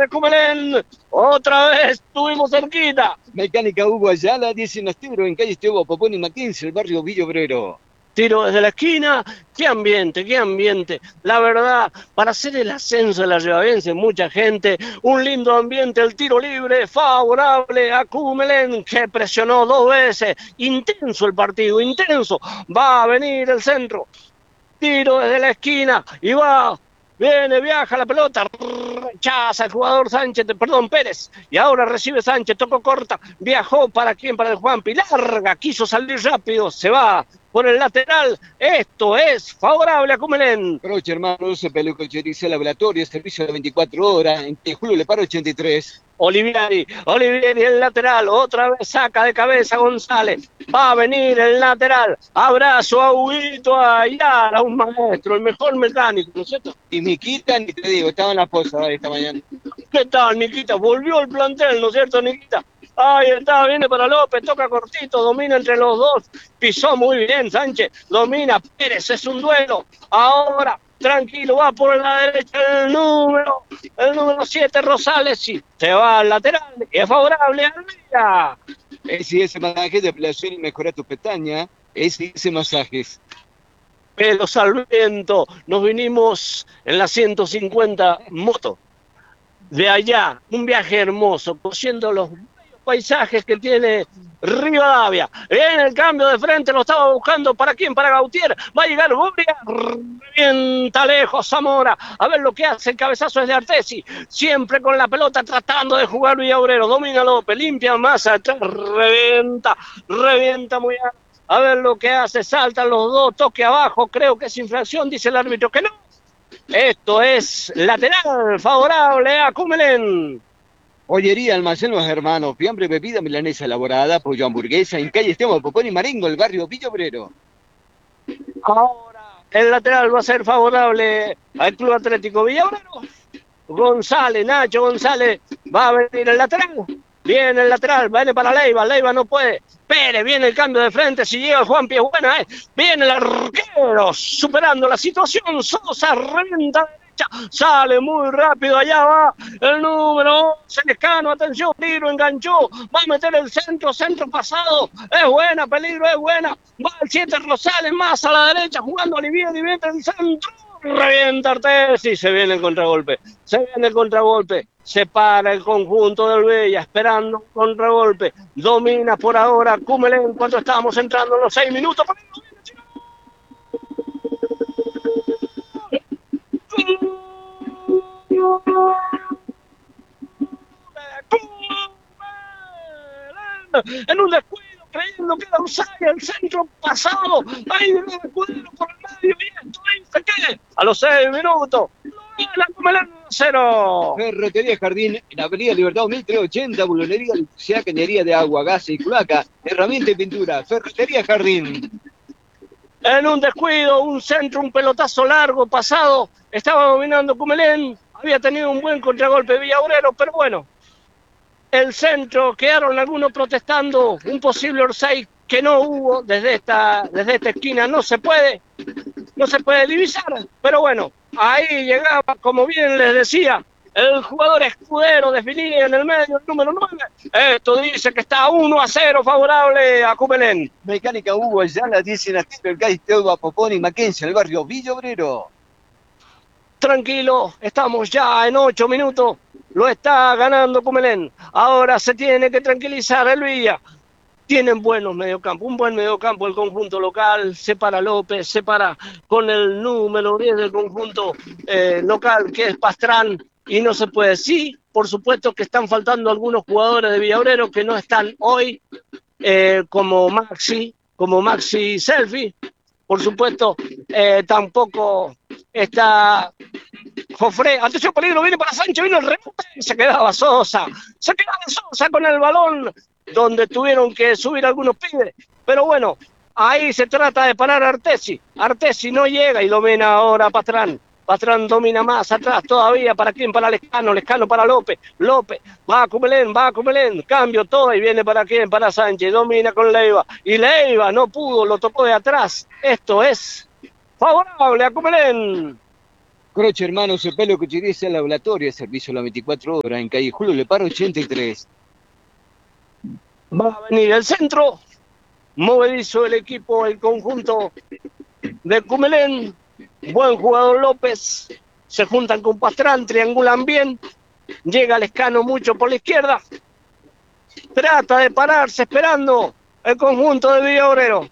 de Cumelén. Otra vez estuvimos cerquita. Mecánica Hugo Ayala, 10 en Astero, en calle Esteban Popón y Mackenzie, el barrio Villa Obrero. Tiro desde la esquina, qué ambiente, qué ambiente. La verdad, para hacer el ascenso de la Ribavense, mucha gente, un lindo ambiente, el tiro libre, favorable a Cumelén, que presionó 2 veces. Intenso el partido, intenso. Va a venir el centro. Tiro desde la esquina y va. Viene, viaja la pelota, rechaza el jugador Sánchez, perdón, Pérez, y ahora recibe Sánchez, tocó corta, viajó para quién, para el Juanpi, larga, quiso salir rápido, se va por el lateral, esto es favorable a Cumelén. Roche, hermanos, pelucochería laboratorio, servicio de 24 horas, en Julio Le Paro 83. Olivieri, el lateral, otra vez saca de cabeza González, va a venir el lateral, abrazo a Huguito Ayala, un maestro, el mejor mecánico, ¿no es cierto? Y Miquita, ni te digo, estaba en la posa esta mañana. ¿Qué tal, Niquita? Volvió el plantel, ¿no es cierto, Niquita? Ahí está, viene para López, toca cortito, domina entre los dos, pisó muy bien Sánchez, domina Pérez, es un duelo, ahora tranquilo, va por la derecha el número 7 Rosales, sí, se va al lateral, y es favorable al Villa. Ese masaje de depilación y mejora tu pestaña, ese masajes. Pelos al viento, nos vinimos en la 150 moto, de allá, un viaje hermoso, conociendo los paisajes que tiene Rivadavia. En el cambio de frente lo estaba buscando. ¿Para quién? Para Gautier. Va a llegar Gobria. Revienta lejos Zamora. A ver lo que hace. El cabezazo es de Artesi. Siempre con la pelota tratando de jugar Villaobrero. Domina López. Limpia más atrás. Revienta muy alto. A ver lo que hace. Saltan los dos. Toque abajo. Creo que es infracción. Dice el árbitro que no. Esto es lateral favorable a Cumelén. Pollería Almacén Los Hermanos, fiambre, bebida milanesa elaborada, pollo hamburguesa, en calle Esteban Popón y Marengo, el barrio Villa Obrero. Ahora el lateral va a ser favorable al Club Atlético Villa Obrero. González, Nacho González, va a venir el lateral. Viene el lateral, viene para Leiva no puede. Pérez, viene el cambio de frente, si llega Juanpi es buena, Viene el arquero, superando la situación, Sosa revienta derecha, sale muy rápido, allá va el número 11, Lescano, atención, tiro, enganchó, va a meter el centro pasado, es buena, peligro, es buena, va el 7 Rosales, más a la derecha, jugando Olivier, y viene el centro. Revienta Artesi, se viene el contragolpe, se para el conjunto del Bella, esperando un contragolpe, domina por ahora Cumelén cuando estábamos entrando en los 6 minutos. En un descuido, creyendo que era Usaya, el centro pasado, ahí viene el Escudero por el medio, y esto ahí se quede a los 6 minutos. La Cumelén 0. Ferretería Jardín, en Avenida Libertad 1380, bulonería, electricidad, cañería de agua, gas y cloaca, herramienta y pintura. Ferretería Jardín. En un descuido, un centro, un pelotazo largo pasado, estaba dominando Cumelén, había tenido un buen contragolpe Villaobrero, pero bueno, el centro, quedaron algunos protestando, un posible offside que no hubo desde esta esquina, no se puede divisar, pero bueno, ahí llegaba, como bien les decía, el jugador Escudero definía en el medio el número 9. Esto dice que está 1-0 favorable a Cumelén. Mecánica Hugo Ayala, 10 en Astero, el calle Esteban Popón y Mackenzie, el barrio Villa Obrero. Tranquilo, estamos ya en 8 minutos. Lo está ganando Cumelén. Ahora se tiene que tranquilizar el Villa. Tienen buenos mediocampo, un buen mediocampo el conjunto local, separa López, separa con el número 10 del conjunto local, que es Pastrán, y no se puede. Sí, por supuesto que están faltando algunos jugadores de Villaobrero que no están hoy, como Maxi Selfie, por supuesto, tampoco está Jofré, atención, peligro, viene para Sánchez, vino el rebote, se quedaba Sosa con el balón, donde tuvieron que subir algunos pibes, pero bueno, ahí se trata de parar a Artesi no llega y domina ahora Pastrán domina más atrás todavía, ¿para quién? Para Lescano para López, va a Cumelén, cambio todo y viene para quién, para Sánchez, domina con Leiva, y Leiva no pudo, lo tocó de atrás, esto es favorable a Cumelén. Croce Hermano, Cepelo, Cuchillería, Laboratorio, servicio a las 24 horas, en calle Julio Lepar 83. Va a venir el centro, movedizo el equipo, el conjunto de Cumelén. Buen jugador López, se juntan con Pastrán, triangulan bien, llega Lescano mucho por la izquierda, trata de pararse esperando el conjunto de Villa Obrero.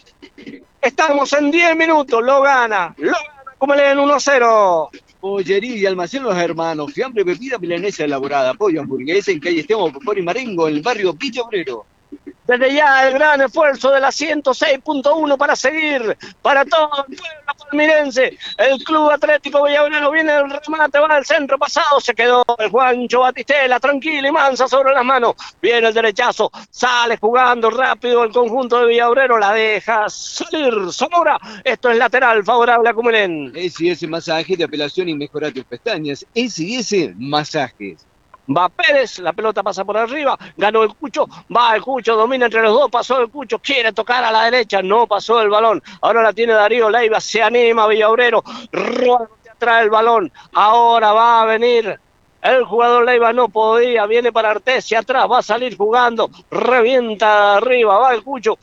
Estamos en 10 minutos, lo gana Cumelén 1-0. Pollería y Almacén Los Hermanos, fiambre, bebida milanesa elaborada, pollo, hamburguesa en calle Esteban Popor y Marengo, en el barrio Villa Obrero. Desde ya el gran esfuerzo de la 106.1 para seguir, para todo el pueblo palmirense. El Club Atlético Villaobrero viene el remate, va al centro pasado, se quedó el Juancho Batistela, tranquilo y mansa sobre las manos. Viene el derechazo, sale jugando rápido el conjunto de Villaobrero, la deja salir Zamora. Esto es lateral, favorable a Cumelén. S&S Masaje de apelación y mejora tus pestañas. S&S Masajes. Va Pérez, la pelota pasa por arriba, ganó el Cucho, va el Cucho, domina entre los dos, pasó el Cucho, quiere tocar a la derecha, no pasó el balón, ahora la tiene Darío Leiva, se anima Villaobrero, roba atrás el balón, ahora va a venir el jugador Leiva, no podía, viene para Artesia atrás, va a salir jugando, revienta arriba, va el Cucho,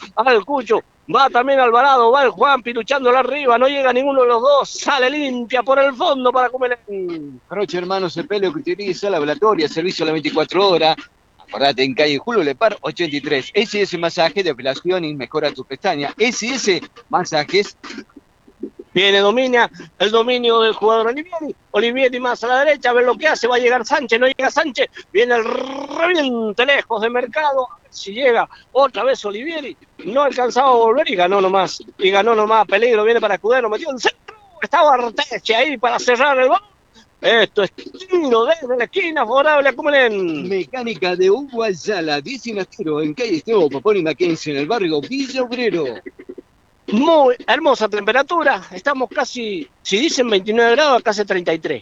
va también Alvarado, va el Juanpi luchándolo arriba, no llega ninguno de los dos, sale limpia por el fondo para Cumelén. Croce Hermano, Cepelo, Cuchillería, Laboratorio, servicio a las 24 horas. Acordate, en calle Julio Lepar 83. S&S Masaje de apelación y mejora tus pestañas. S&S Masajes. Viene domina el dominio del jugador Olivieri más a la derecha, a ver lo que hace, va a llegar Sánchez, no llega Sánchez, viene el reviente lejos de Mercado, a ver si llega otra vez Olivieri, no alcanzaba a volver y ganó nomás, peligro, viene para Escudero, metió en centro, estaba Arteche ahí para cerrar el balón. Esto es tiro desde la esquina, favorable a Cumelén. Mecánica de Hugo Ayala, 10 en calle Esteban Popón y Mackenzie, en el barrio Villa Obrero. Muy hermosa temperatura, estamos casi, si dicen 29 grados, casi 33.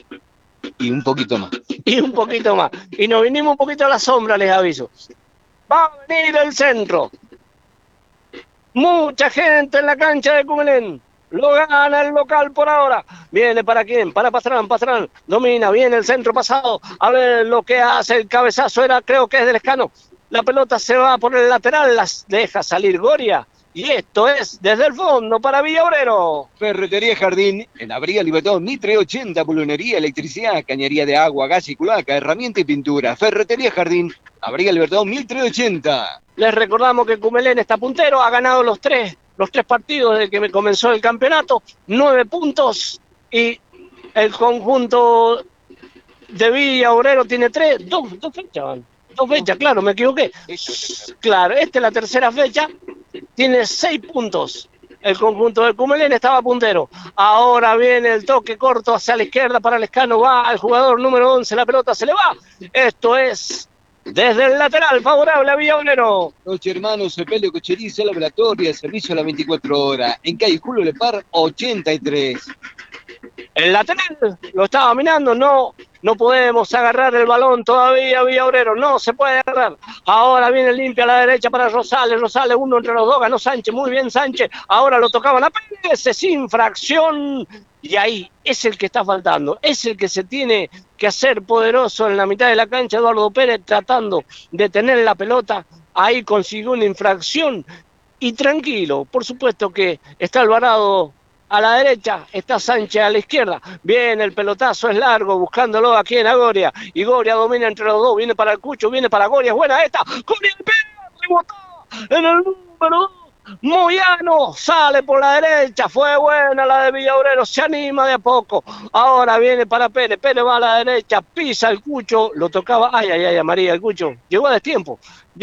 Y un poquito más. Y un poquito más. Y nos vinimos un poquito a la sombra, les aviso. Va a venir el centro. Mucha gente en la cancha de Cumelén. Lo gana el local por ahora. Viene para quién, para Pastrán. Domina, viene el centro pasado. A ver lo que hace el cabezazo. Creo que es del Lescano. La pelota se va por el lateral. Las deja salir Goria. Y esto es desde el fondo para Villa Obrero. Ferretería Jardín, en Avenida Libertad 1380, bulunería, electricidad, cañería de agua, gas y culaca, herramienta y pintura. Ferretería Jardín, Avenida Libertad 1380. Les recordamos que Cumelén está puntero, ha ganado los tres partidos desde que me comenzó el campeonato, 9 puntos, y el conjunto de Villa Obrero tiene 2 fechas. 2 fechas, claro, me equivoqué. Claro, esta es la tercera fecha. Tiene 6 puntos. El conjunto de Cumelén estaba puntero. Ahora viene el toque corto hacia la izquierda para Lescano. Va el jugador número 11. La pelota se le va. Esto es desde el lateral favorable a Villa Obrero. Noche hermanos, Cepelo, Cochería, Laboratorio, servicio a las 24 horas. En calle Julio Lepar 83. El lateral lo estaba mirando, no podemos agarrar el balón todavía, Villa Obrero, no se puede agarrar. Ahora viene limpia a la derecha para Rosales, uno entre los dos, ganó Sánchez, muy bien Sánchez, ahora lo tocaban a Pérez, es infracción, y ahí es el que está faltando, es el que se tiene que hacer poderoso en la mitad de la cancha, Eduardo Pérez tratando de tener la pelota, ahí consiguió una infracción, y tranquilo, por supuesto que está Alvarado a la derecha, está Sánchez a la izquierda, viene el pelotazo, es largo, buscándolo aquí en Goria, y Goria domina entre los dos, viene para el Cucho, viene para Goria, es buena esta, Goria rebotada en el número 2, Moyano sale por la derecha, fue buena la de Villa Obrero, se anima de a poco, ahora viene para Pérez va a la derecha, pisa el Cucho, lo tocaba, ay, María, el Cucho, llegó a destiempo,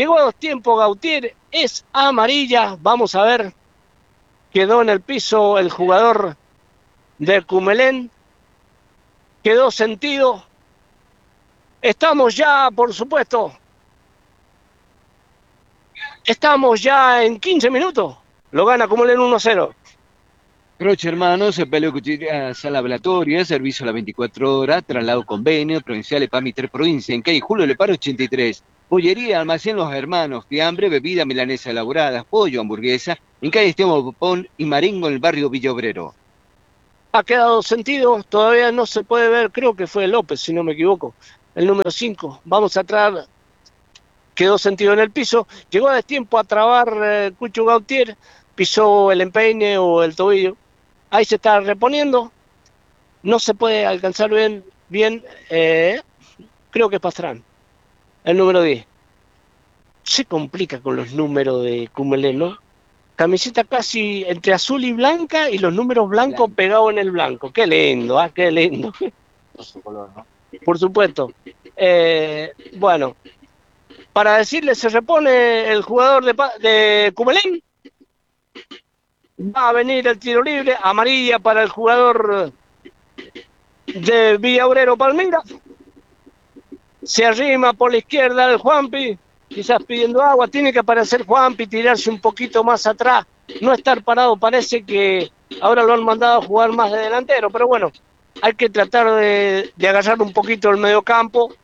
Gautier, es amarilla, vamos a ver. Quedó en el piso el jugador de Cumelén, quedó sentido. Estamos ya, por supuesto, en 15 minutos. Lo gana Cumelén 1-0. Croce Hermanos, Cepelo, Cuchillería, Laboratorio, servicio a las 24 horas, traslado convenio, provincial EPAMI 3 provincia, en calle Julio Lepar 83. Pollería, Almacén Los Hermanos, fiambre, bebida milanesa elaborada, pollo, hamburguesa, en calle Esteban Popón y Marengo, en el barrio Villa Obrero. Ha quedado sentido, todavía no se puede ver, creo que fue López, si no me equivoco, el número 5. Vamos a traer, quedó sentido en el piso, llegó a destiempo a trabar Cucho Gautier, pisó el empeine o el tobillo, ahí se está reponiendo, no se puede alcanzar bien creo que es Pastrán, el número 10. Se complica con los números de Cumelén, ¿no? Camiseta casi entre azul y blanca y los números blancos pegados en el blanco. Qué lindo, qué lindo. Color, ¿no? Por supuesto. Bueno, para decirle, se repone el jugador de Cumelén. Va a venir el tiro libre, amarilla para el jugador de Villa Obrero Palmira. Se arrima por la izquierda el Juanpi, quizás pidiendo agua. Tiene que aparecer Juanpi, tirarse un poquito más atrás, no estar parado. Parece que ahora lo han mandado a jugar más de delantero, pero bueno, hay que tratar de agarrar un poquito el mediocampo,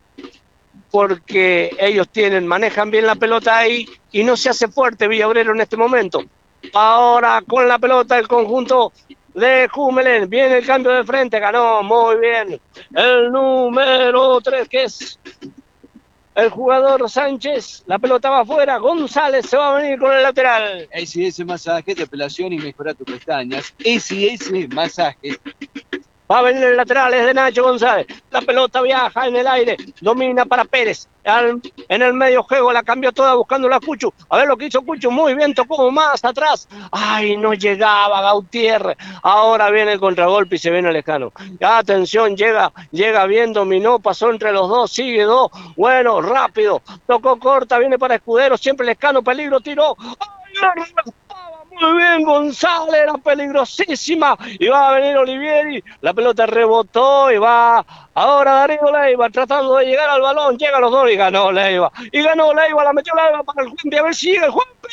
porque ellos manejan bien la pelota ahí y no se hace fuerte Villa Obrero en este momento. Ahora con la pelota el conjunto de Cumelén, viene el cambio de frente, ganó muy bien el número 3, que es el jugador Sánchez. La pelota va afuera, González se va a venir con el lateral. SS Masajes, depilación y mejora tus pestañas. SS Masajes. Va a venir el lateral, es de Nacho González. La pelota viaja en el aire, domina para Pérez. En el medio juego la cambió toda buscando a Cucho. A ver lo que hizo Cucho, muy bien, tocó más atrás. Ay, no llegaba Gautier. Ahora viene el contragolpe y se viene Lescano. Atención, llega bien, dominó, pasó entre los dos, sigue dos. Bueno, rápido, tocó corta, viene para Escudero, siempre Lescano, peligro, tiró. ¡Ay, muy bien, González, era peligrosísima. Y va a venir Olivieri. La pelota rebotó y va ahora Darío Leiva tratando de llegar al balón. Llega a los dos y ganó Leiva. La metió Leiva para el Juanpi. A ver si llega el Juanpi.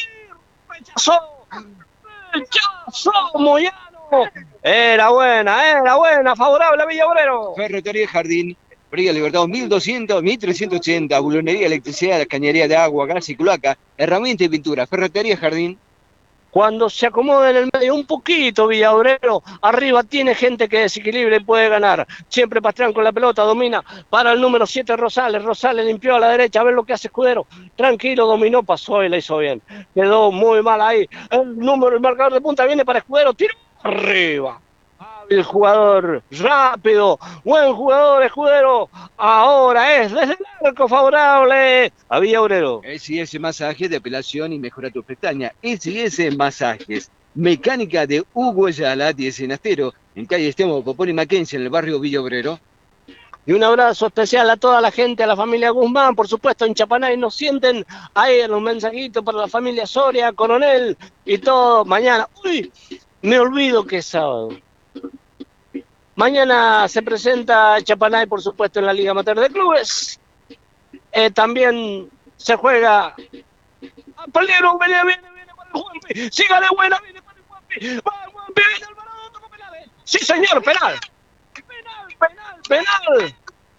Rechazo, Moyano. Era buena, favorable a Villa Obrero. Ferretería Jardín. Briga Libertad 1200, 1380, bulonería, electricidad, cañería de agua, gas y cloaca, herramienta y pintura. Ferretería Jardín. Cuando se acomoda en el medio un poquito Villa Obrero, arriba tiene gente que desequilibra y puede ganar. Siempre Pastrán con la pelota, domina para el número 7 Rosales. Rosales limpió a la derecha, a ver lo que hace Escudero. Tranquilo, dominó, pasó y la hizo bien. Quedó muy mal ahí. El marcador de punta viene para Escudero, tiro arriba. El jugador rápido, buen jugador Escudero. Ahora es desde el arco favorable a Villa Obrero. SS Masajes, depilación y mejora tu pestaña. SS Masajes. Mecánica de Hugo Ayala, 10 en Astero, en calle Estemo, Popón y Mackenzie, en el barrio Villa Obrero. Y un abrazo especial a toda la gente, a la familia Guzmán, por supuesto en Chapanay nos sienten ahí en un mensajito para la familia Soria, Coronel y todo. Mañana, me olvido que es sábado. Mañana se presenta Chapanay, por supuesto, en la Liga Amateur de Clubes. También se juega. Peligro, viene para el Juanpi. Sígale buena, viene para el Juanpi. Va el Juanpi, viene el balón, tocó penales. Sí, señor, penal. Penal.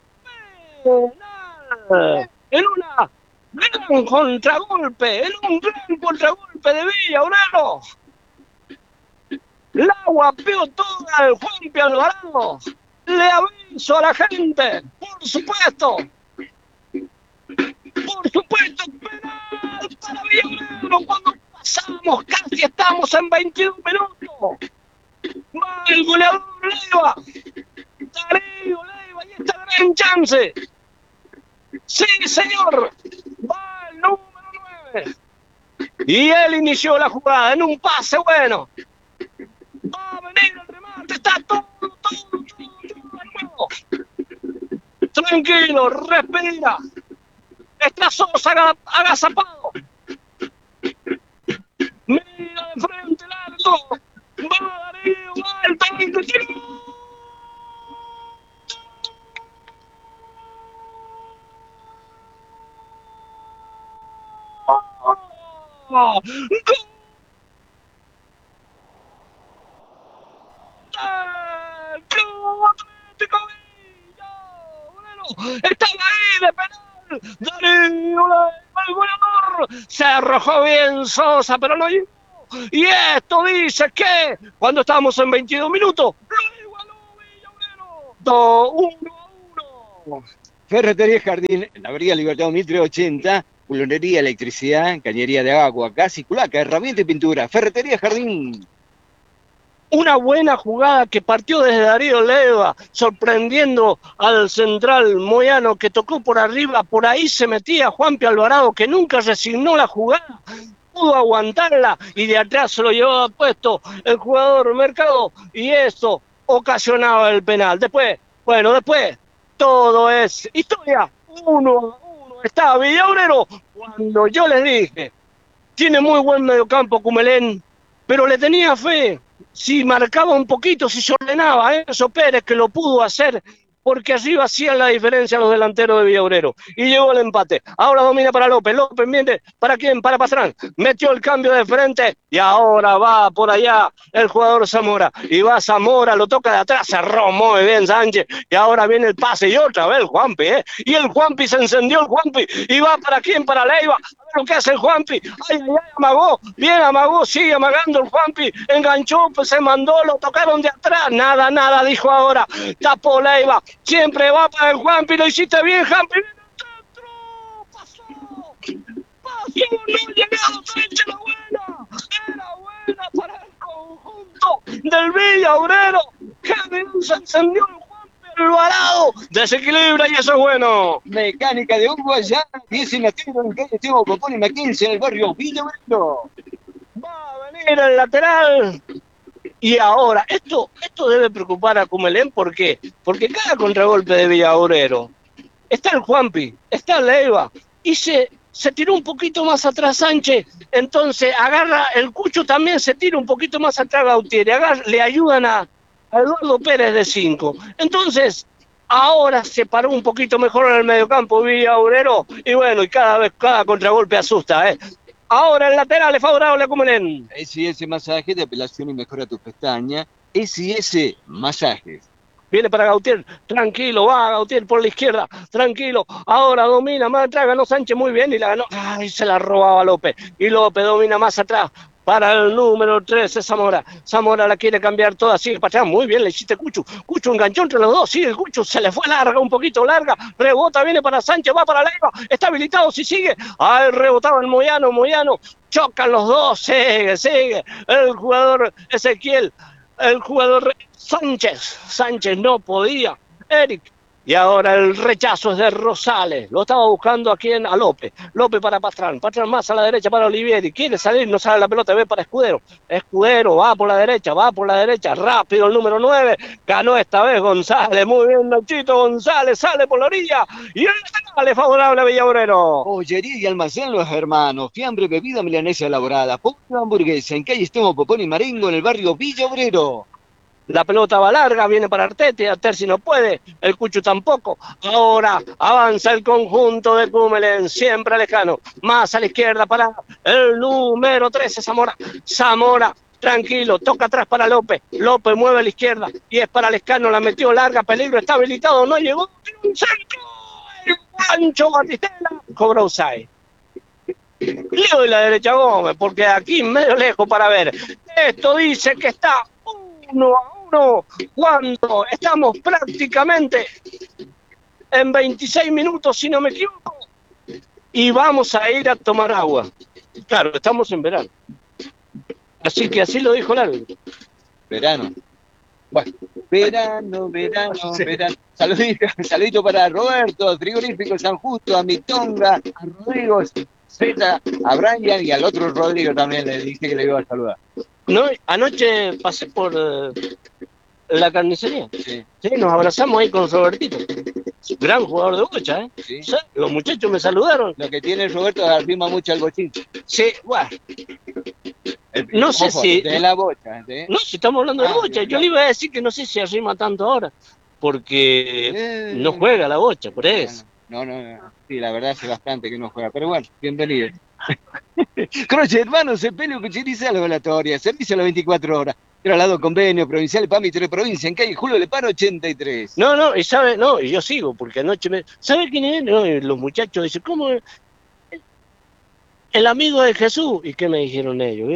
En un gran contragolpe de Villa Obrero. La guapeó toda el Juanpi Alvarado. Le aviso a la gente, por supuesto, penal para Villa Obrero cuando pasamos, casi estamos en 22 minutos. Va el goleador Leiva, Darío Leiva, y esta gran chance. Sí, señor, va el número 9. Y él inició la jugada en un pase bueno. Va a venir el remate, está todo nuevo. Tranquilo, respira. Está Sosa agazapado. Mira de frente el arco. Va Darío, va el tanque, tiro. ¡Gol! Atlético Villa Obrero. Estaba ahí de penal. Darío, el goleador. Se arrojó bien Sosa, pero no llegó. Y esto dice que cuando estamos en 22 minutos, punto, 1-1. Ferretería Jardín, en la avenida Libertad 1380, culonería, electricidad, cañería de agua, gas y culaca, herramienta y pintura. Ferretería Jardín. Una buena jugada que partió desde Darío Leiva, sorprendiendo al central Moyano que tocó por arriba, por ahí se metía Juanpi Alvarado, que nunca resignó la jugada, pudo aguantarla y de atrás se lo llevaba puesto el jugador Mercado y eso ocasionaba el penal. Después todo es historia, 1-1, está Villaurero, cuando yo les dije, tiene muy buen mediocampo Cumelén, pero le tenía fe. Si marcaba un poquito, si se ordenaba, Enzo Pérez, que lo pudo hacer, porque arriba hacían la diferencia los delanteros de Villaurero. Y llegó el empate. Ahora domina para López. López viene, ¿para quién? Para Pastrán. Metió el cambio de frente y ahora va por allá el jugador Zamora. Y va Zamora, lo toca de atrás, cerró muy bien Sánchez. Y ahora viene el pase y otra vez el Juanpi, Y el Juanpi se encendió, el Juanpi. Y va para quién? Para Leiva. A ver lo que hace el Juanpi. Ay, amagó. Bien, amagó, sigue amagando el Juanpi. Enganchó, pues se mandó, lo tocaron de atrás. Nada, dijo ahora. Tapó Leiva. Siempre va para el Juanpi, lo hiciste bien, Juanpi. Pasó, no llegaba Sánchez, era buena para el conjunto del Villaurero. Que se encendió el Juanpi Alvarado, desequilibra y eso es bueno. Mecánica de Uruguayana, 10 en la tierra, en calle Timo Popón y McKinsey, en el barrio Villaurero. Va a venir el lateral. Y ahora, esto debe preocupar a Cumelén, ¿por qué? Porque cada contragolpe de Villaurero, está el Juanpi, está Leiva, y se tiró un poquito más atrás Sánchez, entonces agarra, el Cucho también se tira un poquito más atrás Gautier, le ayudan a Eduardo Pérez de 5. Entonces, ahora se paró un poquito mejor en el mediocampo Villaurero, y bueno, y cada contragolpe asusta, Ahora el lateral es favorable a Cumelén. S&S Masaje, de apelación y mejora tus pestañas. S&S Masajes. Viene para Gautier, tranquilo, va Gautier por la izquierda, tranquilo, ahora domina más atrás, ganó Sánchez muy bien y la ganó, ay, se la robaba López, y López domina más atrás, para el número 13, Zamora la quiere cambiar toda, sigue para atrás, muy bien, le hiciste Cucho enganchó entre los dos, sigue el Cucho, se le fue larga, un poquito larga, rebota, viene para Sánchez, va para Leiva, está habilitado, si sigue, ay, rebotaba el Moyano, chocan los dos, sigue, el jugador Ezequiel, el jugador Sánchez no podía, Eric, y ahora el rechazo es de Rosales, lo estaba buscando aquí a López para Pastrán más a la derecha para Olivieri, quiere salir, no sale la pelota, ve para Escudero va por la derecha, rápido el número 9, ganó esta vez González, muy bien Nachito González, sale por la orilla, y el sale favorable a Villaurero. Pollería y almacén Los Hermanos, fiambre, bebida milanesa elaborada, pollo hamburguesa, en calle Estemo Popón y Marengo, en el barrio Villaurero. La pelota va larga, viene para Artete, Terzi no puede, el Cucho tampoco. Ahora avanza el conjunto de Cumelén, siempre lejano, más a la izquierda para el número 13, Zamora, tranquilo, toca atrás para López mueve a la izquierda y es para Lescano, la metió larga, peligro, está habilitado, no llegó, tiene un centro, el Pancho Batistela, cobró offside. Le doy la derecha a Gómez, porque aquí medio lejos para ver. Esto dice que está 1-1 cuando estamos prácticamente en 26 minutos, si no me equivoco, y vamos a ir a tomar agua. Claro, estamos en verano. Así que así lo dijo el árbitro. Verano. Bueno, verano. Saludito para Roberto, Frigorífico San Justo, a Mitonga, a Rodrigo Z, a Brian y al otro Rodrigo también le dije que le iba a saludar. No, anoche pasé por la carnicería. Sí. Sí, nos abrazamos ahí con Robertito. Gran jugador de bocha, Sí. Sí, los muchachos me saludaron. Lo que tiene Roberto es arrima mucho al bochito. Sí, bueno. No sé si... De la bocha. No, si estamos hablando de bocha. Yo le iba a decir que no sé si arrima tanto ahora. Porque no juega la bocha, por eso. No. Sí, la verdad hace bastante que no juega. Pero bueno, bienvenido. Croce, hermano, sepelio que utiliza la velatoria. Servicio a las 24 horas. Traslado convenio provincial PAMI 3 provincia en calle Julio Lepano 83. No, y sabe, no, y yo sigo, porque anoche ¿sabe quién es? No, y los muchachos dicen, ¿cómo? El amigo de Jesús. ¿Y qué me dijeron ellos, vio?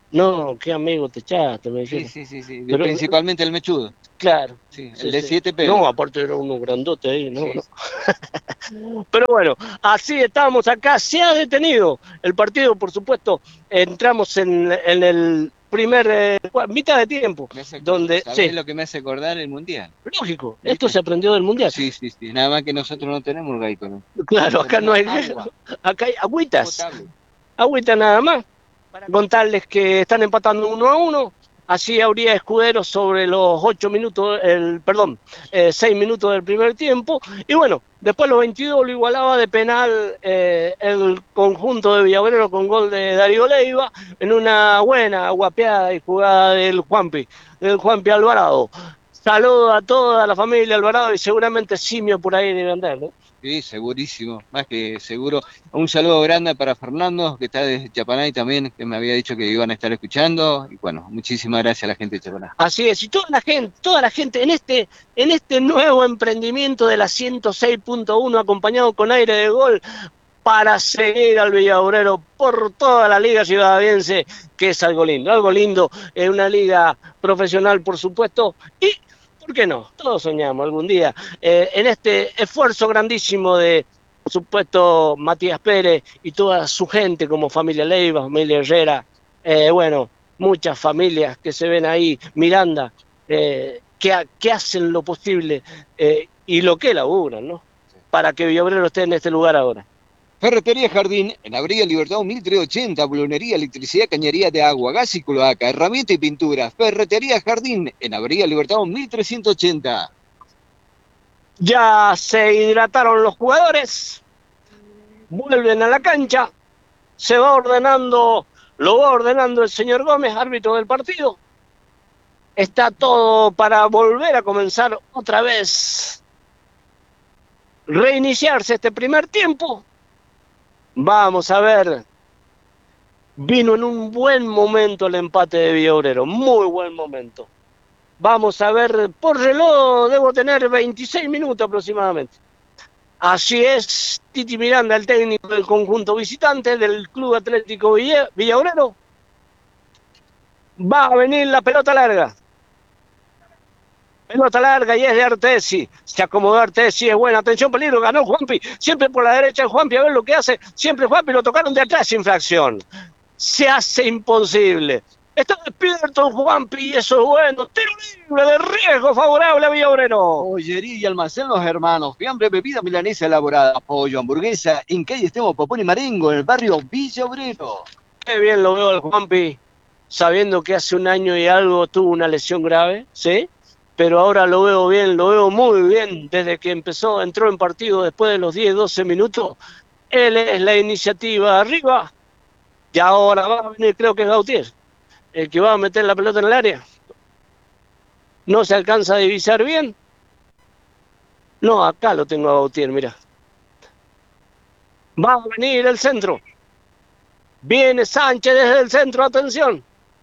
No, qué amigo te echaste, me Sí, dijeron. sí, sí, sí. Pero, Principalmente el mechudo. claro, Sí, el sí, de sí. 7 pelos. No, aparte era uno grandote ahí, no, Sí, no. sí. Pero bueno, así estamos acá. Se ha detenido el partido, por supuesto. Entramos en el primer, mitad de tiempo, donde, ¿Sabés sí, lo que me hace acordar el mundial? lógico, esto ¿Viste? se aprendió del Mundial. Sí, sí, sí. Nada más que nosotros no tenemos gaito, ¿no? Claro, acá no Tenemos hay, agua acá hay agüitas, potable. agüita nada más, para contarles que están empatando 1-1. Así habría escuderos sobre los 8 minutos, perdón, 6 minutos del primer tiempo. Y bueno, después los 22 lo igualaba de penal el conjunto de Villagrero con gol de Darío Leiva en una buena guapeada y jugada del Juanpi Alvarado. Saludo a toda la familia Alvarado y seguramente Simio por ahí debe andar, ¿no? Sí, segurísimo, más que seguro. Un saludo grande para Fernando, que está desde Chapanay también, que me había dicho que iban a estar escuchando. Y bueno, muchísimas gracias a la gente de Chapanay. Así es, y toda la gente en este nuevo emprendimiento de la 106.1 acompañado con aire de gol para seguir al Villaurero por toda la liga ciudadaviense, que es algo lindo, en una liga profesional, por supuesto, y, ¿por qué no? Todos soñamos algún día, en este esfuerzo grandísimo de, por supuesto, Matías Pérez y toda su gente, como familia Leiva, familia Herrera, bueno, muchas familias que se ven ahí, Miranda, que hacen lo posible y lo que laburan, ¿no? Para que Villaurero esté en este lugar ahora. Ferretería Jardín, en Avenida Libertad 1380, bulunería, electricidad, cañería de agua, gas y cloaca, herramienta y pintura. Ferretería Jardín, en Avenida Libertad 1380. Ya se hidrataron los jugadores, vuelven a la cancha, se va ordenando, lo va ordenando el señor Gómez, árbitro del partido. Está todo para volver a comenzar otra vez, reiniciarse este primer tiempo. Vamos a ver, vino en un buen momento el empate de Villaurero, muy buen momento. Vamos a ver, por reloj debo tener 26 minutos aproximadamente. Así es, Titi Miranda, el técnico del conjunto visitante del Club Atlético Villaurero. Va a venir la pelota larga. Pelota larga y es de Artesi. Se acomodó Artesi, es buena. Atención, peligro, ganó Juanpi. Siempre por la derecha Juanpi, a ver lo que hace. Siempre Juanpi, lo tocaron de atrás, infracción. Se hace imposible. Está despierto Juanpi y eso es bueno. Tiro libre de riesgo favorable a Villaurero. Pollería y almacén Los Hermanos. Fiambre, bebida milanesa elaborada. Pollo, hamburguesa. En calle Estemos Popón y Marengo, en el barrio Villa Obrero. Qué bien lo veo al Juanpi, sabiendo que hace un año y algo tuvo una lesión grave, ¿sí? Pero ahora lo veo bien, lo veo muy bien, desde que entró en partido después de los 10, 12 minutos. Él es la iniciativa arriba, y ahora va a venir, creo que es Gautier, el que va a meter la pelota en el área. No se alcanza a divisar bien. No, acá lo tengo a Gautier, mira. Va a venir el centro. Viene Sánchez desde el centro, atención.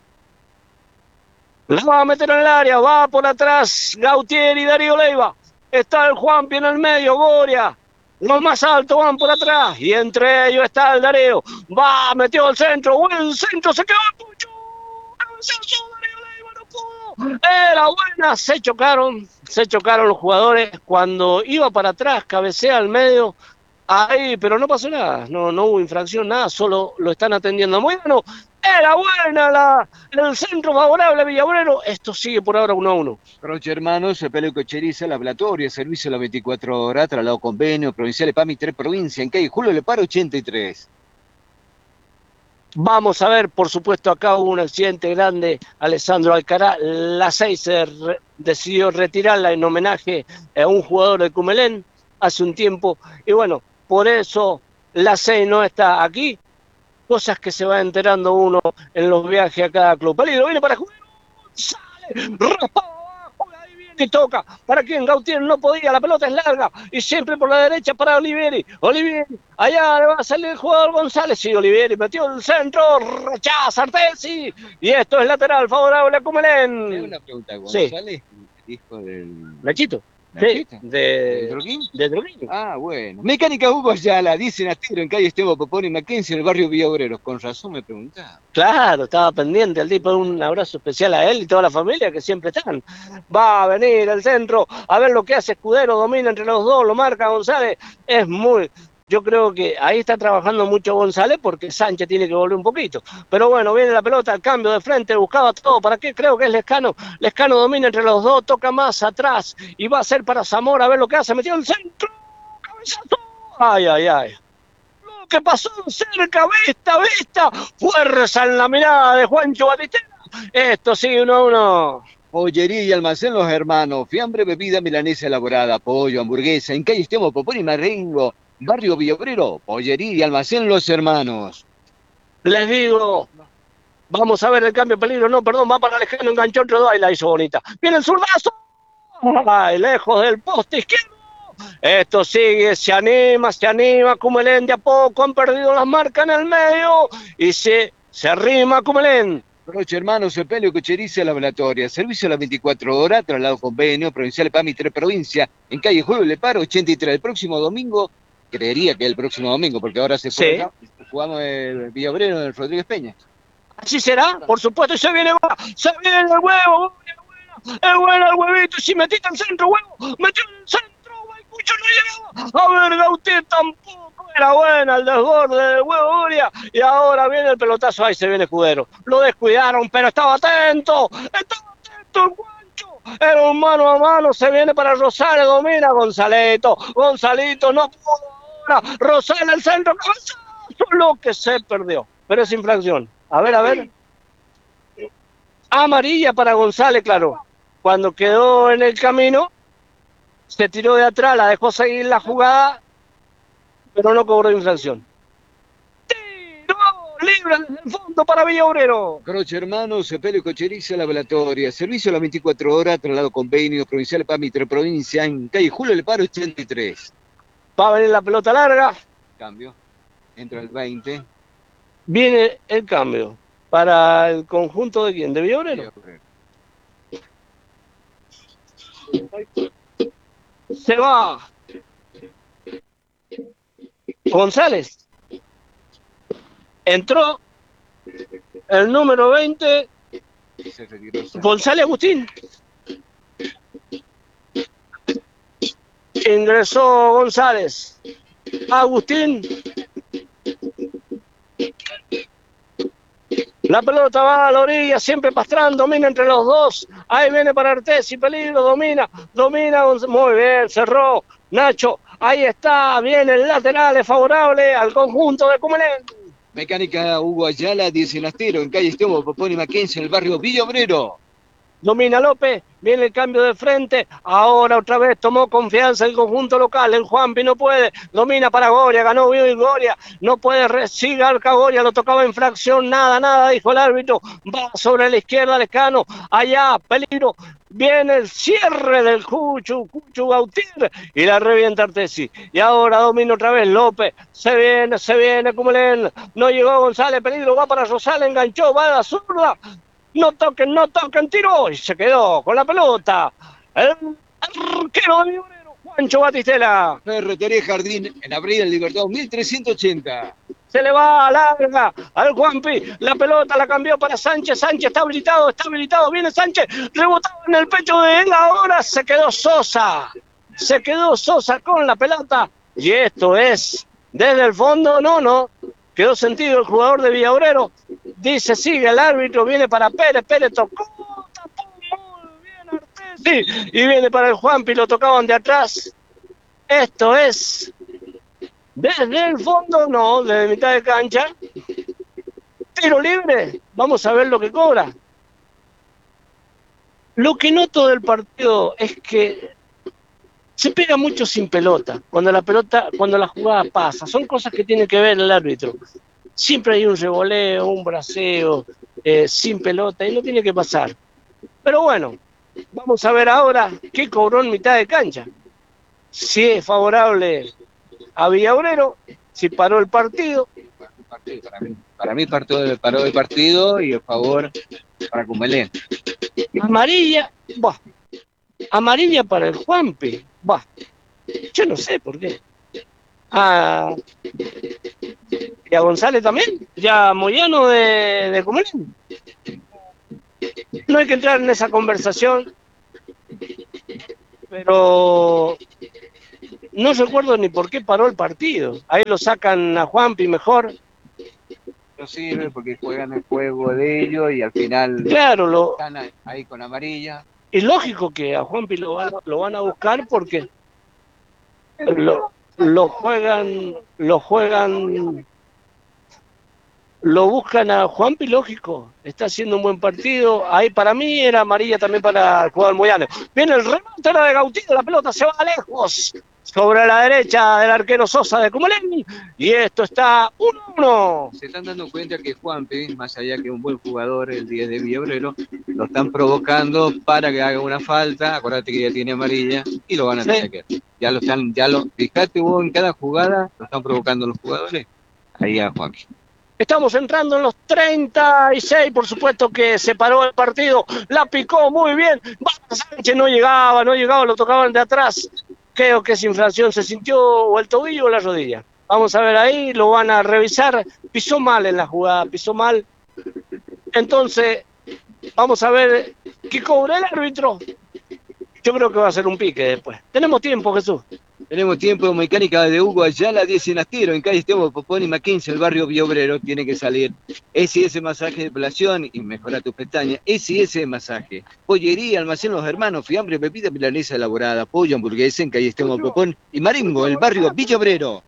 La va a meter en el área, va por atrás Gautier y Darío Leiva. Está el Juanpi en el medio, Goria. Los más altos van por atrás y entre ellos está el Darío. Va, metió el centro, buen centro, se quedó el Pucho. Darío Leiva no pudo. Era buena, se chocaron los jugadores. Cuando iba para atrás, cabecea al medio. Ahí, pero no pasó nada, no hubo infracción, nada, solo lo están atendiendo. Muy bueno, era buena el centro favorable a Villabrero. Esto sigue por ahora 1-1. Croce Hermanos, Pelo y Cocheriza, Laboratorio, Servicio a las 24 horas, traslado convenio, provincial EPAMI 3 provincia, en calle Julio Leparo 83. Vamos a ver, por supuesto, acá hubo un accidente grande. Alessandro Alcará, la 6 decidió retirarla en homenaje a un jugador de Cumelén hace un tiempo. Y bueno, por eso la 6 no está aquí. Cosas que se va enterando uno en los viajes a cada club. Peligro, viene para jugar. Sale, raspado abajo, ahí viene y toca. ¿Para quién? Gautier no podía, la pelota es larga. Y siempre por la derecha para Olivieri. Olivieri, allá le va a salir el jugador González. Sí, Olivieri metió el centro, rechaza Artesi. Y esto es lateral favorable a Te hago Cumelén. una pregunta, Sí, González, hijo del... Nachito. Sí, ¿De Droguín? de Droguín. Ah, bueno. Mecánica Hugo Ayala, dicen Astero en calle Esteban Popón y Mackenzie en el barrio Villa Obreros. Con razón me preguntaba. Claro, estaba pendiente el tipo, un abrazo especial a él y toda la familia que siempre están. Va a venir al centro a ver lo que hace Escudero, domina entre los dos, lo marca González. Es muy, yo creo que ahí está trabajando mucho González porque Sánchez tiene que volver un poquito. Pero bueno, viene la pelota, el cambio de frente, buscaba todo. ¿Para qué? Creo que es Lescano. Lescano domina entre los dos, toca más atrás y va a ser para Zamora a ver lo que hace. Metió el centro, cabezazo. Ay, ay, ay. ¿Qué pasó? Cerca, vista, fuerza en la mirada de Juancho Batistela. Esto sí, 1-1. Pollería y almacén Los Hermanos, fiambre, bebida milanesa elaborada, pollo, hamburguesa, en calle Esteban Popón y Marengo, barrio Villa Obrero, pollería y almacén Los Hermanos. Les digo, vamos a ver el cambio de peligro. No, perdón, va para Alejandro, enganchó entre dos y la hizo bonita. Viene el zurdazo. Ay, lejos del poste izquierdo. Esto sigue, se anima, Cumelén de a poco, han perdido las marcas en el medio y se arrima Cumelén. Roche Hermanos, Sepelio, Cocheriza, Laboratoria, servicio a las 24 horas, traslado convenio, provincial PAMI 3 provincia, en calle Julio Leparo 83. El próximo domingo, creería que el próximo domingo, porque ahora se fue acá, jugamos el Villa Obrero en el Rodríguez Peña. Así será, por supuesto, y se viene el huevo, es bueno el huevito, si metiste al centro, huevo, metió en el centro, Guaycucho no llegaba, a ver, Gautier tampoco, era buena el desborde del huevo Uria, y ahora viene el pelotazo, ahí se viene Escudero, lo descuidaron, pero estaba atento el Guancho, era un mano a mano, se viene para Rosales, domina Gonzalito no pudo ahora, Rosales el centro, cabezazo, lo que se perdió, pero es infracción, a ver, amarilla para González, claro. Cuando quedó en el camino, se tiró de atrás, la dejó seguir la jugada, pero no cobró infracción. Tiro libre desde el fondo para Villa Obrero. Croce Hermanos, Sepelio, Cocheriza, Laboratoria, servicio a las 24 horas, traslado convenio, provincial PAMI 3 provincia, en calle Julio Leparo 83. Va a venir la pelota larga. Cambio. Entra el 20. Viene el cambio. ¿Para el conjunto de quién? ¿De Villa Obrero? Se va González. Entró el número 20, González Agustín. Ingresó González. Agustín. La pelota va a la orilla, siempre Pastrán, domina entre los dos. Ahí viene para Artesi, peligro, domina, muy bien, cerró. Nacho, ahí está, viene el lateral, es favorable al conjunto de Cumelén. Mecánica Hugo Ayala, 10 en Astero, en calle Esteban Popón y Mackenzie, en el barrio Villa Obrero. Domina López, viene el cambio de frente, ahora otra vez tomó confianza el conjunto local, el Juanpi no puede, domina para Goria, ganó bien Goria, no puede, sigue Arca Goria, lo tocaba en fracción, nada, dijo el árbitro, va sobre la izquierda Lescano, allá, peligro, viene el cierre del Cuchu Gautier y la revienta Artesi, y ahora domina otra vez López, se viene Cumelén, no llegó González, peligro, va para Rosales, enganchó, va a la zurda, no toquen, tiró y se quedó con la pelota. El arquero de Villa Obrero, Juancho Batistela. Ferretería Jardín, en Avenida Libertad 1380. Se le va larga al Juanpi, la pelota la cambió para Sánchez, está habilitado, viene Sánchez, rebotado en el pecho de él, ahora se quedó Sosa con la pelota, y esto es, desde el fondo, no, quedó sentido el jugador de Villa Obrero, dice, sigue el árbitro, viene para Pérez tocó, tapó muy bien Artesi, y viene para el Juanpi, lo tocaban de atrás, esto es, desde el fondo, no, desde mitad de cancha, tiro libre, vamos a ver lo que cobra. Lo que noto del partido es que se pega mucho sin pelota, cuando la jugada pasa, son cosas que tiene que ver el árbitro. Siempre hay un revoleo, un braceo, sin pelota, y no tiene que pasar. Pero bueno, vamos a ver ahora qué cobró en mitad de cancha. Si es favorable a Villa Obrero, si paró el partido. Para mí paró el partido y el favor para Cumelén. Amarilla, Amarilla para el Juanpi. Bah, yo no sé por qué. ¿Y a González también? ¿Ya a Moyano de Comelén? No hay que entrar en esa conversación, pero no recuerdo ni por qué paró el partido. Ahí lo sacan a Juanpi mejor. No sirve porque juegan el juego de ellos y al final claro, están ahí con amarilla. Es lógico que a Juanpi lo van a buscar porque lo buscan a Juanpi, lógico, está haciendo un buen partido. Ahí para mí era amarilla también para el jugador Moyano. Viene el remate de Gautier, la pelota se va lejos sobre la derecha del arquero Sosa de Comelén, y esto está 1-1. Se están dando cuenta que Juanpi, más allá que un buen jugador, el 10 de Villa Obrero, lo están provocando para que haga una falta. Acuérdate que ya tiene amarilla y lo van a sacar. Fíjate vos, en cada jugada lo están provocando los jugadores. Ahí a Juanpi. Estamos entrando en los 36, por supuesto que se paró el partido, la picó muy bien, Sánchez no llegaba, lo tocaban de atrás. Creo que esa infracción se sintió o el tobillo o la rodilla. Vamos a ver ahí, lo van a revisar. Pisó mal en la jugada, pisó mal. Entonces, vamos a ver qué cobra el árbitro. Yo creo que va a ser un pique después. Tenemos tiempo, Jesús. Tenemos tiempo. Mecánica de Hugo Ayala, 10 en Astiro, en calle Esteban Popón y McKinsey, el barrio Villa Obrero. Tiene que salir S&S Masaje de Depilación y mejora tus pestañas. S&S Masaje. Pollería, Almacén Los Hermanos, fiambre, pepita milanesa elaborada, pollo, hamburguesa en calle Esteban Popón y Marimbo, el barrio Villa Obrero.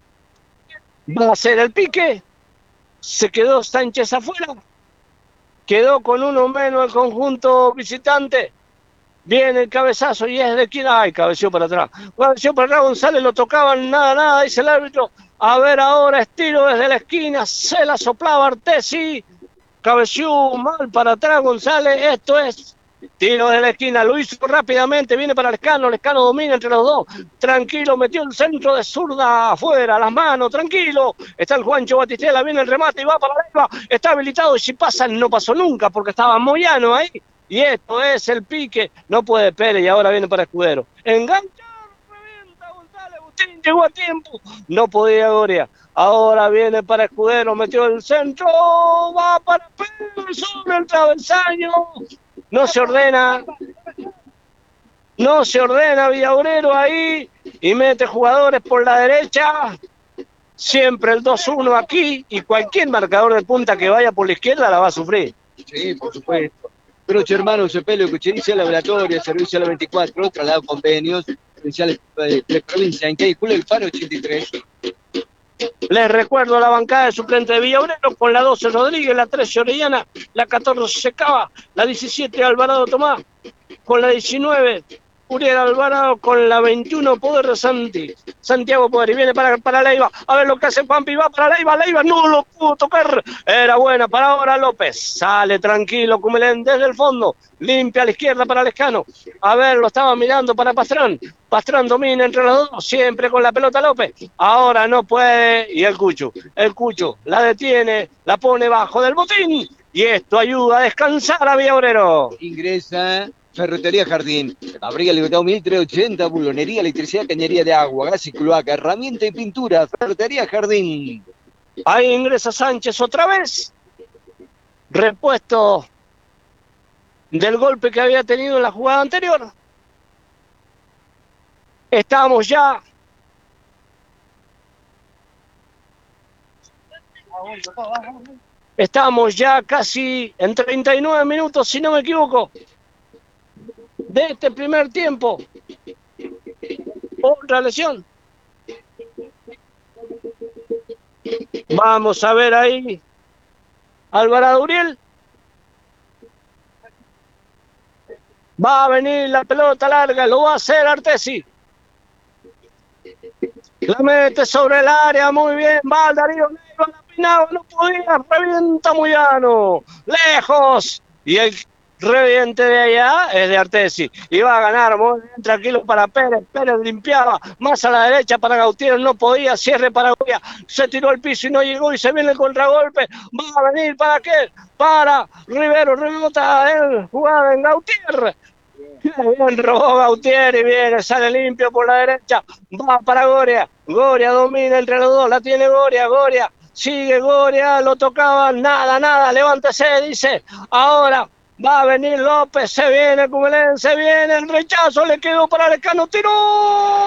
Va a ser el pique. Se quedó Sánchez afuera. Quedó con uno menos el conjunto visitante. Viene el cabezazo y es de quién. Ay, cabeció para atrás. González, lo tocaban, nada, dice el árbitro. A ver ahora, estiro desde la esquina, se la soplaba Artesi. Cabeció mal para atrás González. Esto es tiro desde la esquina, lo hizo rápidamente, viene para Lescano domina entre los dos. Tranquilo, metió el centro de zurda afuera, las manos, tranquilo. Está el Juancho Batistela, viene el remate y va para Leiva. Está habilitado y si pasa, no pasó nunca porque estaba Moyano ahí. Y esto es el pique, no puede Pérez y ahora viene para Escudero. Engancha, revienta González, Agustín llegó a tiempo, no podía Goria. Ahora viene para Escudero, metió el centro, va para Pérez sobre el travesaño. No se ordena Villa Obrero ahí y mete jugadores por la derecha. Siempre el 2-1 aquí y cualquier marcador de punta que vaya por la izquierda la va a sufrir. Sí, por supuesto. Broche Hermano, Sepelio, Cuchericia, Laboratorio, Servicio a la 24, traslado convenios, provinciales de provincia, en calle Julio del Faro 83. Les recuerdo la bancada de suplente de Villa Obrero con la 12 Rodríguez, la 13 Orellana, la 14 Secaba, la 17 Alvarado Tomás, con la 19 Uriel Alvarado, con la 21 Poder de Santiago Poder, y viene para Leiva, a ver lo que hace Juanpi, va para Leiva no lo pudo tocar, era buena para ahora López, sale tranquilo Comelén desde el fondo, limpia a la izquierda para Lescano, a ver, lo estaba mirando para Pastrán domina entre los dos, siempre con la pelota López, ahora no puede, y el Cucho la detiene, la pone bajo del botín, y esto ayuda a descansar a Villa Obrero. Ingresa Ferretería Jardín, Abriga Libertad 1380, bulonería, electricidad, cañería de agua, gas y cloaca, herramienta y pintura, Ferretería Jardín. Ahí ingresa Sánchez otra vez, repuesto del golpe que había tenido en la jugada anterior. Estamos ya casi en 39 minutos, si no me equivoco, de este primer tiempo. Otra lesión. Vamos a ver ahí. Alvarado Uriel. Va a venir la pelota larga, lo va a hacer Artesi. La mete sobre el área, muy bien, va Darío Leiva, la pinaba, no podía, revienta Moyano, lejos, y el reviente de allá es de Artesi, y va a ganar muy bien, tranquilo para Pérez limpiaba, más a la derecha para Gautier, no podía, cierre para Goya, se tiró al piso y no llegó, y se viene el contragolpe, va a venir para qué, para Rivero, rebota el jugada en Gautier, Bien, robó Gautier y viene, sale limpio por la derecha, va para Goria, Goria domina entre los dos, la tiene Goria, Goria, sigue Goria, lo tocaba, nada, nada, levántese, dice, ahora va a venir López, se viene Cumelén, se viene el rechazo, le quedó para Lescano, tiró.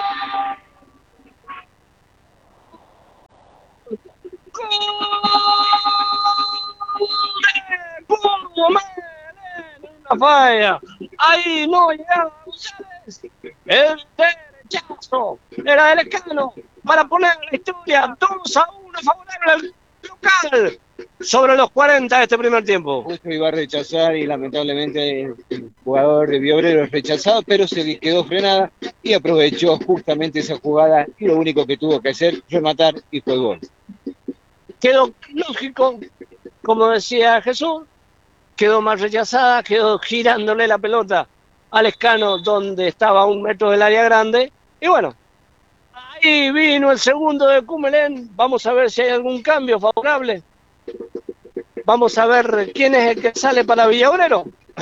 Una falla. Ahí no llegaba González. El derechazo era del Escano para poner la historia 2-1 favorable al local sobre los 40 de este primer tiempo. Justo iba a rechazar y lamentablemente el jugador de Viobrero es rechazado, pero se quedó frenada y aprovechó justamente esa jugada y lo único que tuvo que hacer fue matar y fue gol. Quedó lógico, como decía Jesús, quedó más rechazada, quedó girándole la pelota al Escano donde estaba a 1 metro del área grande. Y bueno, ahí vino el segundo de Cumelén. Vamos a ver si hay algún cambio favorable. Vamos a ver quién es el que sale para Villaobrero.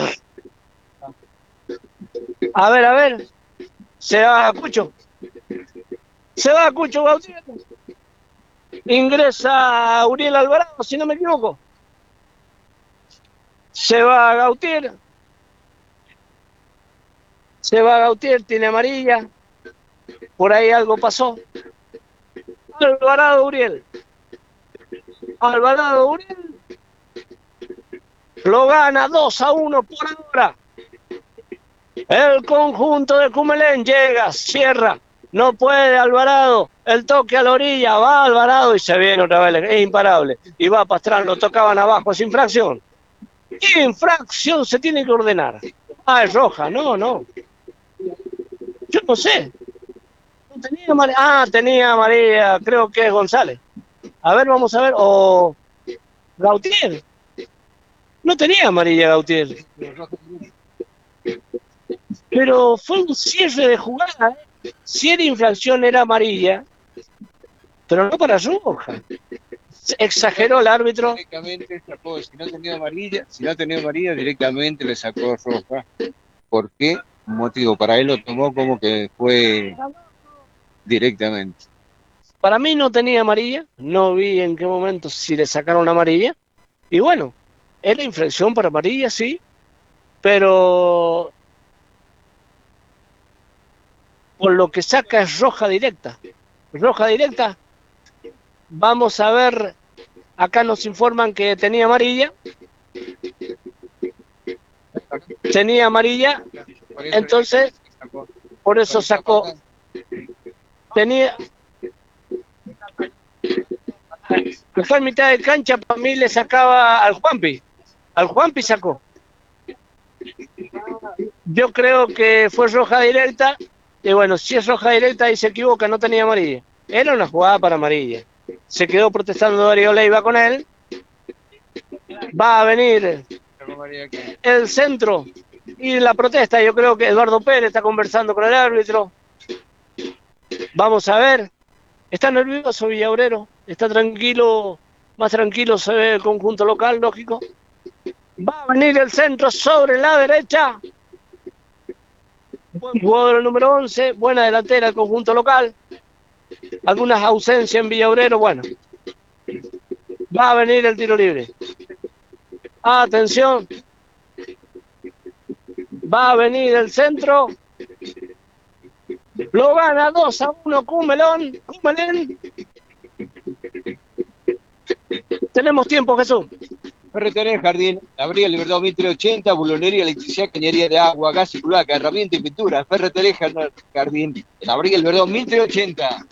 A ver. Se va Cucho. Se va Cucho Gautier. Ingresa Uriel Alvarado, si no me equivoco. Se va Gautier. Tiene amarilla. Por ahí algo pasó. Alvarado Uriel. Lo gana 2-1 por ahora. El conjunto de Cumelén llega, cierra. No puede Alvarado. El toque a la orilla. Va Alvarado y se viene otra vez. Es imparable. Y va Pastrán. Lo tocaban abajo. Es infracción. Infracción se tiene que ordenar. Es roja. No. Yo no sé. No tenía amarilla. Tenía amarilla. Creo que es González. A ver, vamos a ver. O Gautier. No tenía amarilla Gautier. Pero fue un cierre de jugada. Si era infracción era amarilla, pero no para roja. Exageró el árbitro. Directamente sacó, si no tenía amarilla, directamente le sacó roja. ¿Por qué motivo? Para él lo tomó como que fue directamente. Para mí no tenía amarilla, no vi en qué momento si le sacaron amarilla. Y bueno, era infracción para amarilla, sí, pero por lo que saca es roja directa. Vamos a ver, acá nos informan que tenía amarilla. Entonces, por eso sacó. Tenía. Acá en mitad de cancha, para mí le sacaba al Juanpi. Sacó. Yo creo que fue roja directa. Y bueno, si es roja directa y se equivoca, no tenía amarilla. Era una jugada para amarilla. Se quedó protestando Darío Leiva con él. Va a venir el centro y la protesta. Yo creo que Eduardo Pérez está conversando con el árbitro. Vamos a ver. Está nervioso Villaobrero. Está tranquilo. Más tranquilo se ve el conjunto local, lógico. Va a venir el centro sobre la derecha. Buen jugador el número 11. Buena delantera el conjunto local. Algunas ausencias en Villaobrero. Bueno. Va a venir el tiro libre. Atención. Va a venir el centro. Lo gana 2-1 Cumelén. Tenemos tiempo, Jesús. Ferretería Jardín, Gabriel Libertad 1380, bulonería, electricidad, cañería de agua, gas y culaca, herramienta y pintura. Ferretería Jardín, Gabriel Libertad 1380.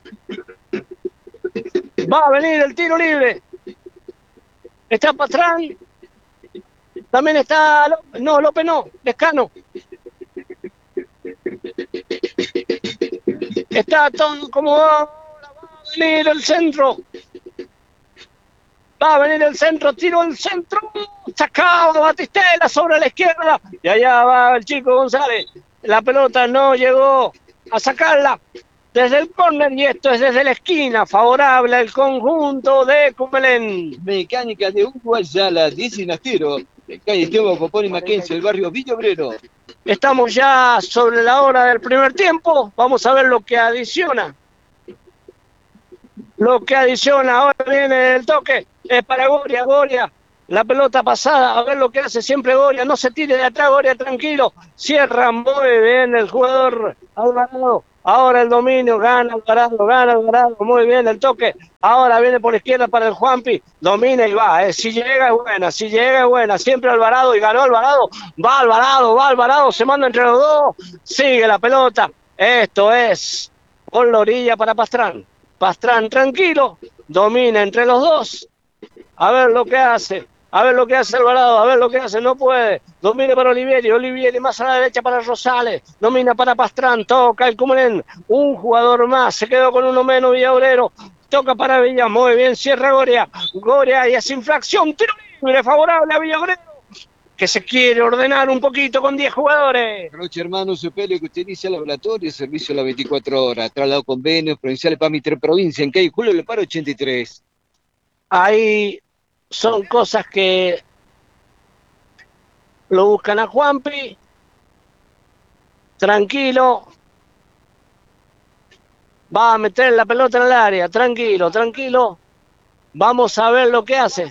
Va a venir el tiro libre. Está Pastrán. También está López no, Lescano. Está todo como va a venir el centro. Tiro el centro. Sacado Batistela sobre la izquierda. Y allá va el chico González. La pelota no llegó a sacarla desde el córner y esto es desde la esquina, favorable al conjunto de Cumelén. Mecánica de Hugo Ayala, dice Nastero, en calle Esteban Popón y Mackenzie, el barrio Villaobrero. Estamos ya sobre la hora del primer tiempo. Vamos a ver lo que adiciona. Lo que adiciona. Ahora viene el toque. Es para Goria. Goria. La pelota pasada. A ver lo que hace siempre Goria. No se tire de atrás, Goria, tranquilo. Cierra muy bien el jugador Alvarado. Ahora el dominio. Gana Alvarado. Muy bien el toque. Ahora viene por izquierda para el Juanpi. Domina y va. Si llega es buena. Si llega es buena. Siempre Alvarado. Y ganó Alvarado. Va Alvarado. Se manda entre los dos. Sigue la pelota. Esto es por la orilla para Pastrán. Pastrán tranquilo. Domina entre los dos. A ver lo que hace. A ver lo que hace Alvarado, a ver lo que hace, no puede. Domina para Olivieri más a la derecha para Rosales. Domina para Pastrán, toca el Cumelén. Un jugador más, se quedó con uno menos Villaurero. Toca para Villa, muy bien, cierra Goria. Goria y es infracción, tiro libre favorable a Villaurero, que se quiere ordenar un poquito con 10 jugadores. Roche Hermano Sepelio, que utiliza laboratorio, servicio a las 24 horas, traslado convenios provinciales para mi tres provincias, en Cay, Julio Leparo 83. Ahí son cosas que lo buscan a Juanpi. Tranquilo. Va a meter la pelota en el área. Tranquilo. Vamos a ver lo que hace.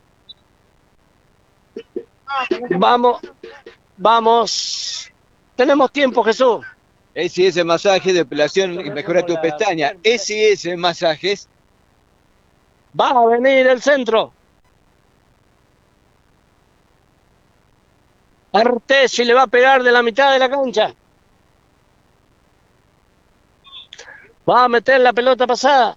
Vamos. Tenemos tiempo, Jesús. SIS Masaje, depilación y mejora tu pestaña. SIS Masajes. Va a venir el centro. Artesi le va a pegar de la mitad de la cancha. Va a meter la pelota pasada.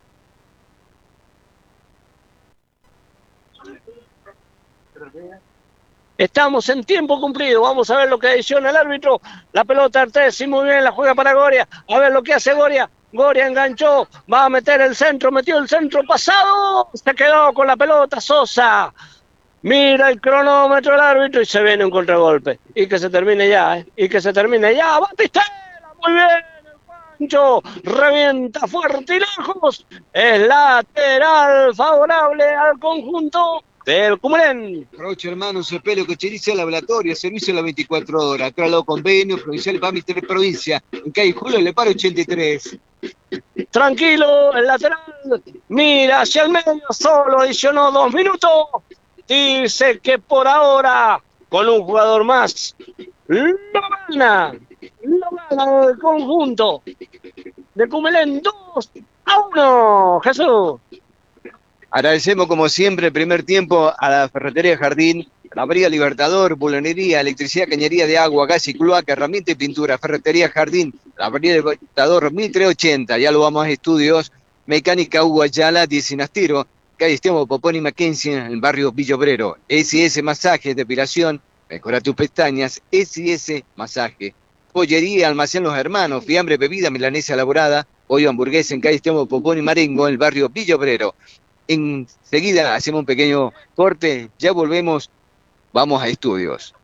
Estamos en tiempo cumplido. Vamos a ver lo que adiciona el árbitro. La pelota Artesi, muy bien, la juega para Goria. A ver lo que hace Goria. Goria enganchó. Va a meter el centro. Metió el centro pasado. Se quedó con la pelota Sosa. Mira el cronómetro del árbitro y se viene un contragolpe. Y que se termine ya, Batistela, muy bien. El Pancho revienta fuerte y lejos. Es lateral favorable al conjunto del Cumelén. Roche Hermano Sepelio, que utiliza laboratorio, servicio a las 24 horas, traslado convenio provincial para mi tres provincias, en Cay, Julio Leparo 83. Tranquilo, el lateral. Mira hacia el medio, solo adicionó 2 minutos. Dice que por ahora, con un jugador más, lo gana el conjunto de Cumelén 2-1. Jesús. Agradecemos como siempre el primer tiempo a la Ferretería Jardín, la Briga Libertador, bulonería, electricidad, cañería de agua, gas y cloaca, herramienta y pintura. Ferretería Jardín, la Briga Libertador 1380, ya lo vamos a estudios. Mecánica Hugo Ayala, 10 Sinastiro, calle Esteban Popón y Mackenzie, en el barrio Villa Obrero. SIS Masaje, depilación, mejora tus pestañas. SIS Masaje. Pollería, almacén Los Hermanos, fiambre, bebida, milanesa elaborada, pollo hamburguesa en calle Esteban Popón y Marengo, en el barrio Villa Obrero. Enseguida hacemos un pequeño corte, ya volvemos, vamos a estudios.